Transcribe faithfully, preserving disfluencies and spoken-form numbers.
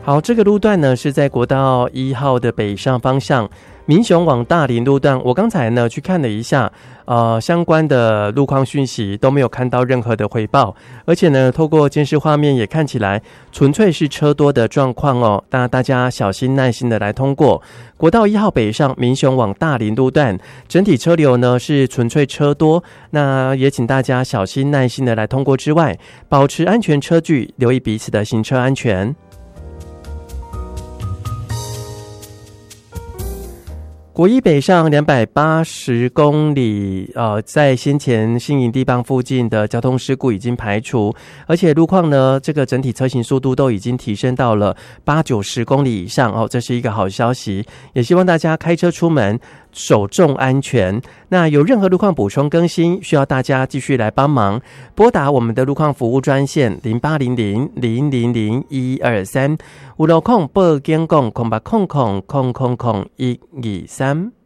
好，这个路段呢是在国道一号的北上方向，民雄往大林路段。我刚才呢去看了一下，呃，相关的路况讯息都没有看到任何的回报，而且呢，透过监视画面也看起来纯粹是车多的状况哦。那大家小心耐心的来通过国道一号北上民雄往大林路段，整体车流呢是纯粹车多。那也请大家小心耐心的来通过之外，保持安全车距，留意彼此的行车安全。国一北上两百八十公里，呃，在先前新营地磅附近的交通事故已经排除，而且路况呢，这个整体车行速度都已经提升到了八九十公里以上哦，这是一个好消息。也希望大家开车出门首重安全。那有任何路况补充更新，需要大家继续来帮忙，拨打我们的路况服务专线零八零零零零零一二三，有路况报警讲空八空空空空空一二三。